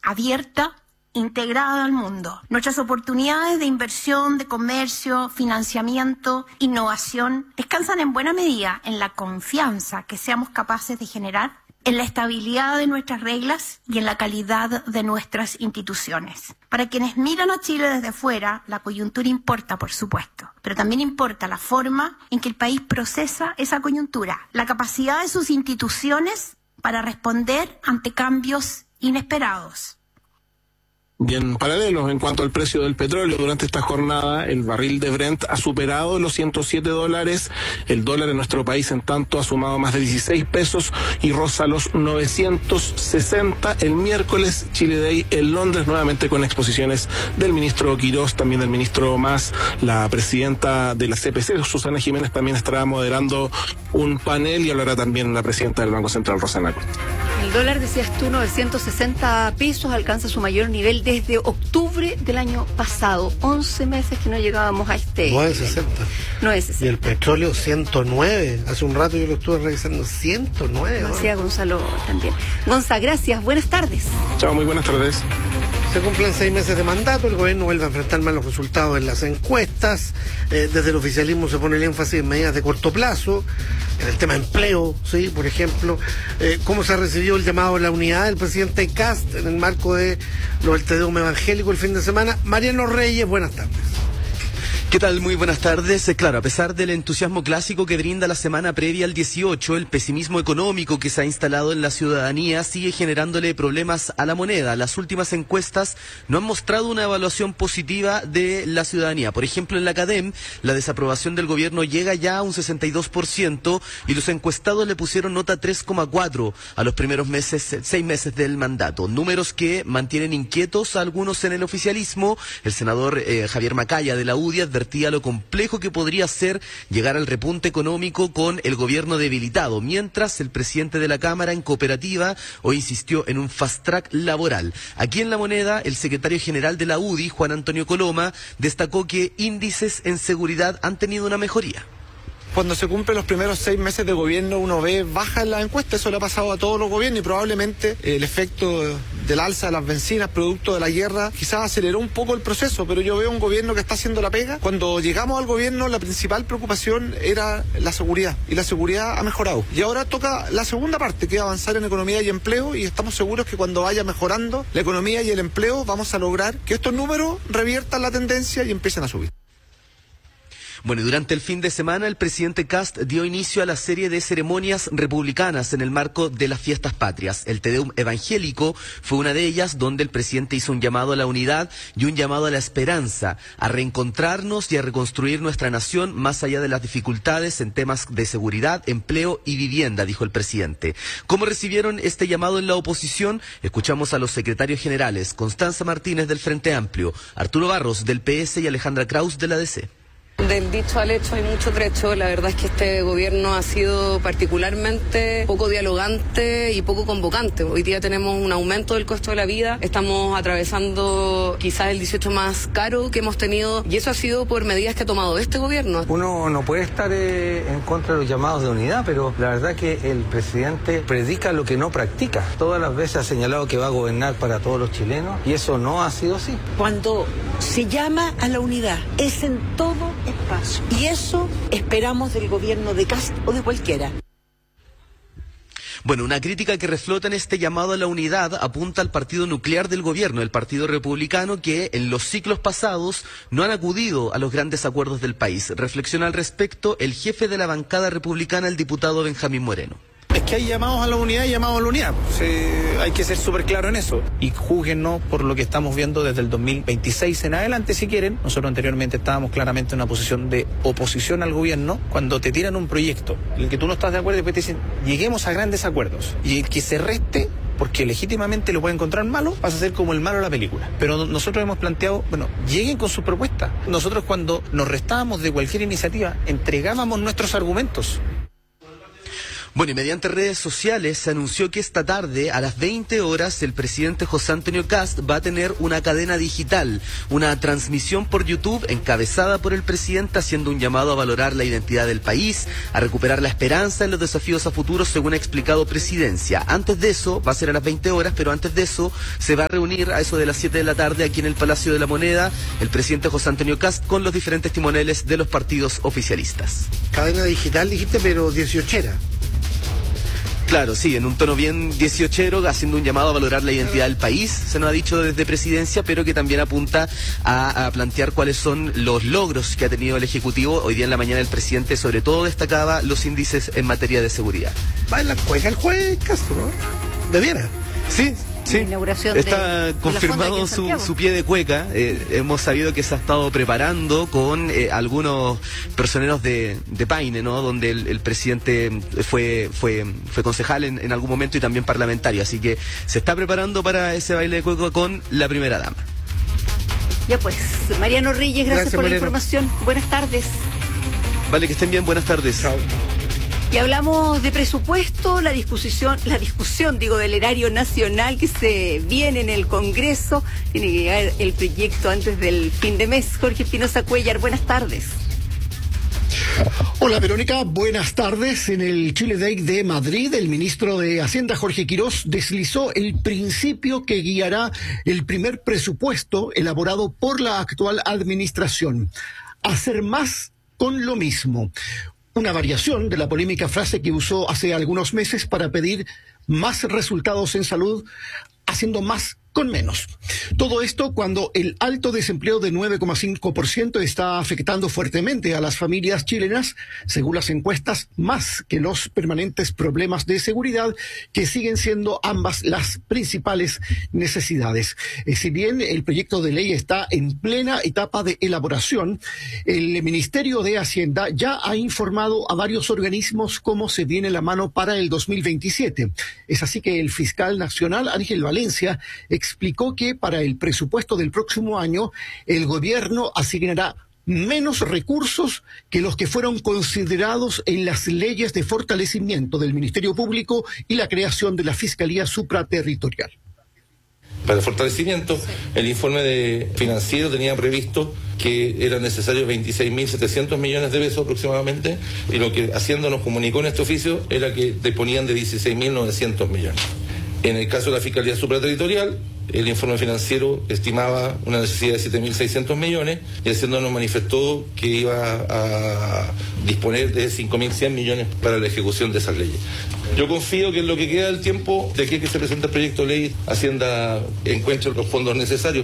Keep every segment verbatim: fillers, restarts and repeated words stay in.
abierta, integrada al mundo. Nuestras oportunidades de inversión, de comercio, financiamiento, innovación, descansan en buena medida en la confianza que seamos capaces de generar, en la estabilidad de nuestras reglas y en la calidad de nuestras instituciones. Para quienes miran a Chile desde fuera, la coyuntura importa, por supuesto, pero también importa la forma en que el país procesa esa coyuntura, la capacidad de sus instituciones para responder ante cambios inesperados. Bien, paralelos en cuanto al precio del petróleo, durante esta jornada el barril de Brent ha superado los ciento siete dólares, el dólar en nuestro país en tanto ha sumado más de dieciséis pesos y roza los novecientos sesenta. El miércoles Chile Day en Londres, nuevamente con exposiciones del ministro Quirós, también del ministro Mas, la presidenta de la C P C, Susana Jiménez, también estará moderando un panel y hablará también la presidenta del Banco Central, Rosana Acosta. El dólar, decías tú, novecientos sesenta pesos, alcanza su mayor nivel desde octubre del año pasado. once meses que no llegábamos a este... novecientos sesenta. novecientos sesenta. Y el petróleo, ciento nueve. Hace un rato yo lo estuve revisando, ciento nueve. Lo decía Gonzalo también. Gonza, gracias. Buenas tardes. Chao, muy buenas tardes. Se cumplen seis meses de mandato, el gobierno vuelve a enfrentar malos resultados en las encuestas, eh, desde el oficialismo se pone el énfasis en medidas de corto plazo, en el tema empleo, sí, por ejemplo, eh, cómo se ha recibido el llamado a la unidad del presidente Kast en el marco de lo del Te Deum evangélico el fin de semana. Mariano Reyes, buenas tardes. ¿Qué tal? Muy buenas tardes. Eh, claro, a pesar del entusiasmo clásico que brinda la semana previa al dieciocho, el pesimismo económico que se ha instalado en la ciudadanía sigue generándole problemas a la moneda. Las últimas encuestas no han mostrado una evaluación positiva de la ciudadanía. Por ejemplo, en la CADEM, la desaprobación del gobierno llega ya a un sesenta y dos por ciento y los encuestados le pusieron nota tres coma cuatro a los primeros meses, seis meses del mandato. Números que mantienen inquietos a algunos en el oficialismo. El senador eh, Javier Macaya de la U D I advertía lo complejo que podría ser llegar al repunte económico con el gobierno debilitado, mientras el presidente de la Cámara en cooperativa hoy insistió en un fast track laboral. Aquí en La Moneda, el secretario general de la U D I, Juan Antonio Coloma, destacó que índices en seguridad han tenido una mejoría. Cuando se cumplen los primeros seis meses de gobierno, uno ve baja en la encuesta, eso le ha pasado a todos los gobiernos y probablemente el efecto del alza de las bencinas, producto de la guerra, quizás aceleró un poco el proceso, pero yo veo un gobierno que está haciendo la pega. Cuando llegamos al gobierno, la principal preocupación era la seguridad, y la seguridad ha mejorado. Y ahora toca la segunda parte, que es avanzar en economía y empleo, y estamos seguros que cuando vaya mejorando la economía y el empleo, vamos a lograr que estos números reviertan la tendencia y empiecen a subir. Bueno, y durante el fin de semana el presidente Kast dio inicio a la serie de ceremonias republicanas en el marco de las fiestas patrias. El Te Deum evangélico fue una de ellas, donde el presidente hizo un llamado a la unidad y un llamado a la esperanza, a reencontrarnos y a reconstruir nuestra nación más allá de las dificultades en temas de seguridad, empleo y vivienda, dijo el presidente. ¿Cómo recibieron este llamado en la oposición? Escuchamos a los secretarios generales, Constanza Martínez del Frente Amplio, Arturo Barros del P S y Alejandra Kraus de la D C. Del dicho al hecho hay mucho trecho. La verdad es que este gobierno ha sido particularmente poco dialogante y poco convocante. Hoy día tenemos un aumento del costo de la vida, estamos atravesando quizás el dieciocho más caro que hemos tenido, y eso ha sido por medidas que ha tomado este gobierno. Uno no puede estar eh, en contra de los llamados de unidad, pero la verdad que el presidente predica lo que no practica. Todas las veces ha señalado que va a gobernar para todos los chilenos y eso no ha sido así. Cuando se llama a la unidad es en todo espacio, y eso esperamos del gobierno de Kast o de cualquiera. Bueno, una crítica que reflota en este llamado a la unidad apunta al partido nuclear del gobierno, el Partido Republicano, que en los ciclos pasados no han acudido a los grandes acuerdos del país. Reflexiona al respecto el jefe de la bancada republicana, el diputado Benjamín Moreno. Es que hay llamados a la unidad y llamados a la unidad. Sí, hay que ser súper claro en eso. Y júguennos por lo que estamos viendo desde el dos mil veintiséis en adelante, si quieren. Nosotros anteriormente estábamos claramente en una posición de oposición al gobierno. Cuando te tiran un proyecto en el que tú no estás de acuerdo, después te dicen, lleguemos a grandes acuerdos. Y el que se reste, porque legítimamente lo puede encontrar malo, vas a ser como el malo de la película. Pero nosotros hemos planteado, bueno, lleguen con sus propuestas. Nosotros cuando nos restábamos de cualquier iniciativa, entregábamos nuestros argumentos. Bueno, y mediante redes sociales se anunció que esta tarde, a las veinte horas, el presidente José Antonio Kast va a tener una cadena digital, una transmisión por YouTube encabezada por el presidente, haciendo un llamado a valorar la identidad del país, a recuperar la esperanza en los desafíos a futuro, según ha explicado Presidencia. Antes de eso, va a ser a las veinte horas, pero antes de eso se va a reunir a eso de las siete de la tarde aquí en el Palacio de la Moneda el presidente José Antonio Kast con los diferentes timoneles de los partidos oficialistas. Cadena digital, dijiste, pero dieciochera. Claro, sí, en un tono bien dieciochero, haciendo un llamado a valorar la identidad del país, se nos ha dicho desde Presidencia, pero que también apunta a, a plantear cuáles son los logros que ha tenido el Ejecutivo. Hoy día en la mañana el presidente sobre todo destacaba los índices en materia de seguridad. Va en la cueca el juez Castro, ¿no? ¿Debiera? Sí. Sí, inauguración está de, confirmado de su, su pie de cueca. Eh, hemos sabido que se ha estado preparando con eh, algunos personeros de, de Paine, ¿no? Donde el, el presidente fue fue fue concejal en, en algún momento y también parlamentario. Así que se está preparando para ese baile de cueca con la primera dama. Ya pues, Mariano Reyes, gracias, gracias por Mariano. La información. Buenas tardes. Vale, que estén bien. Buenas tardes. Chao. Y hablamos de presupuesto, la discusión, la discusión, digo, del erario nacional que se viene en el Congreso. Tiene que llegar el proyecto antes del fin de mes. Jorge Espinosa Cuellar, buenas tardes. Hola Verónica, buenas tardes. En el Chile Day de Madrid, el ministro de Hacienda, Jorge Quirós, deslizó el principio que guiará el primer presupuesto elaborado por la actual administración. Hacer más con lo mismo. Una variación de la polémica frase que usó hace algunos meses para pedir más resultados en salud, haciendo más con menos. Todo esto cuando el alto desempleo de nueve coma cinco por ciento está afectando fuertemente a las familias chilenas, según las encuestas, más que los permanentes problemas de seguridad, que siguen siendo ambas las principales necesidades. Eh, si bien el proyecto de ley está en plena etapa de elaboración, el Ministerio de Hacienda ya ha informado a varios organismos cómo se viene la mano para el dos mil veintisiete. Es así que el fiscal nacional, Ángel Valencia, explicó que para el presupuesto del próximo año el gobierno asignará menos recursos que los que fueron considerados en las leyes de fortalecimiento del Ministerio Público y la creación de la Fiscalía Supraterritorial. Para el fortalecimiento, el informe de financiero tenía previsto que eran necesarios veintiséis mil setecientos millones de pesos aproximadamente, y lo que Hacienda nos comunicó en este oficio era que disponían de dieciséis mil novecientos millones. En el caso de la Fiscalía Supraterritorial, el informe financiero estimaba una necesidad de siete mil seiscientos millones y Hacienda nos manifestó que iba a disponer de cinco mil cien millones para la ejecución de esas leyes. Yo confío que en lo que queda del tiempo de que, que se presente el proyecto de ley, Hacienda encuentre los fondos necesarios.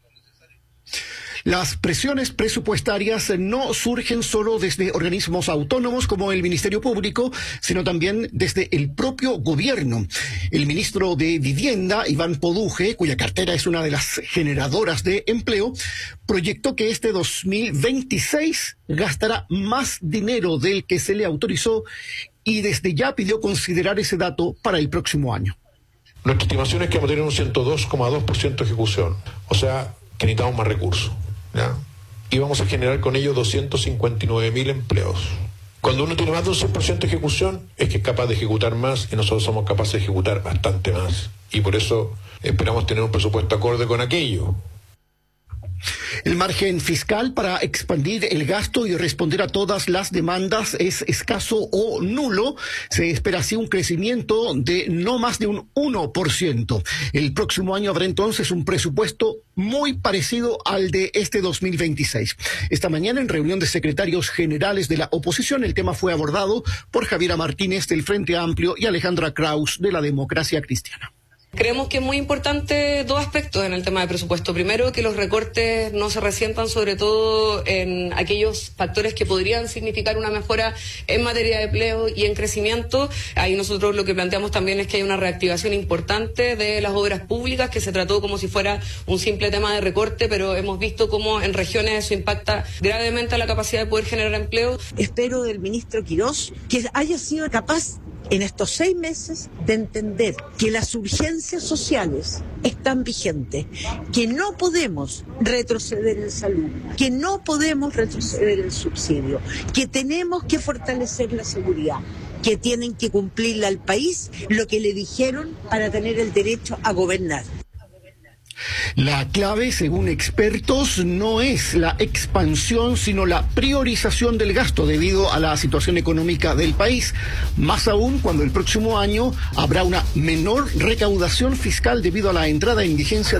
Las presiones presupuestarias no surgen solo desde organismos autónomos como el Ministerio Público, sino también desde el propio gobierno. El ministro de Vivienda, Iván Poduje, cuya cartera es una de las generadoras de empleo, proyectó que este dos mil veintiséis gastará más dinero del que se le autorizó y desde ya pidió considerar ese dato para el próximo año. Nuestra estimación es que vamos a tener un ciento dos coma dos por ciento de ejecución, o sea, que necesitamos más recursos. ¿Ya? Y vamos a generar con ello doscientos cincuenta y nueve mil empleos. Cuando uno tiene más de un cien por ciento de ejecución, es que es capaz de ejecutar más, y nosotros somos capaces de ejecutar bastante más. Y por eso esperamos tener un presupuesto acorde con aquello. El margen fiscal para expandir el gasto y responder a todas las demandas es escaso o nulo. Se espera así un crecimiento de no más de un uno por ciento. El próximo año habrá entonces un presupuesto muy parecido al de este dos mil veintiséis. Esta mañana, en reunión de secretarios generales de la oposición, el tema fue abordado por Javiera Martínez del Frente Amplio y Alejandra Kraus de la Democracia Cristiana. Creemos que es muy importante dos aspectos en el tema de presupuesto. Primero, que los recortes no se resientan sobre todo en aquellos factores que podrían significar una mejora en materia de empleo y en crecimiento. Ahí nosotros lo que planteamos también es que hay una reactivación importante de las obras públicas, que se trató como si fuera un simple tema de recorte, pero hemos visto cómo en regiones eso impacta gravemente a la capacidad de poder generar empleo. Espero del ministro Quirós que haya sido capaz en estos seis meses de entender que las urgencias sociales están vigentes, que no podemos retroceder en salud, que no podemos retroceder en subsidio, que tenemos que fortalecer la seguridad, que tienen que cumplirle al país lo que le dijeron para tener el derecho a gobernar. La clave, según expertos, no es la expansión, sino la priorización del gasto debido a la situación económica del país. Más aún cuando el próximo año habrá una menor recaudación fiscal debido a la entrada en vigencia